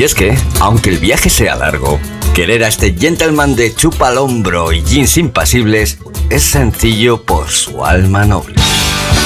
Y es que, aunque el viaje sea largo, querer a este gentleman de chupa al hombro y jeans impasibles es sencillo por su alma noble.